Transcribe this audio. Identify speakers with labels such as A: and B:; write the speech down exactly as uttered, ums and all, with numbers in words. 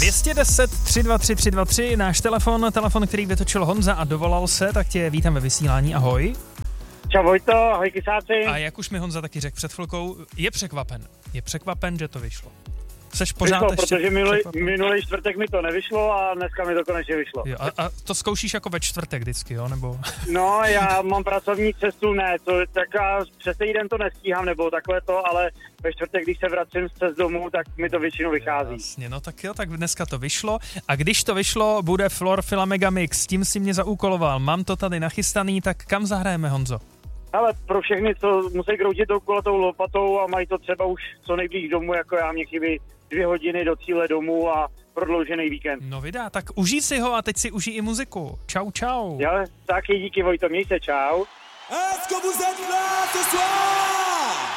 A: dvě stě deset tři dva tři tři dva tři, náš telefon, telefon, který vytočil Honza a dovolal se, tak tě vítám ve vysílání, ahoj.
B: Čau Vojto, ahoj kysáci.
A: A jak už mi Honza taky řekl před chvilkou, je překvapen, je překvapen, že to vyšlo. Seš pořád
B: vyšlo,
A: ještě
B: protože minulý, minulý čtvrtek mi to nevyšlo a dneska mi to konečně vyšlo.
A: Jo, a, a to zkoušíš jako ve čtvrtek vždycky, jo, nebo?
B: No, já mám pracovní cestu, ne, to, tak já přes týden to nestíhám, nebo takhle to, ale ve čtvrtek, když se vracím z cest domů, tak mi to většinou vychází.
A: Jasně, no tak jo, tak dneska to vyšlo a když to vyšlo, bude Florfila Megamix, s tím si mě zaúkoloval, mám to tady nachystaný, tak kam zahrajeme, Honzo?
B: Ale pro všechny, co musí kroutit tou kulatou lopatou a mají to třeba už co nejblíž domů, jako já, mě chybí dvě hodiny do cíle domů a prodloužený víkend.
A: No vydá, tak užij si ho a teď si užij i muziku. Čau, čau.
B: Jo, taky díky Vojto, měj se, čau.
C: Est-ce que vous êtes là ce soir?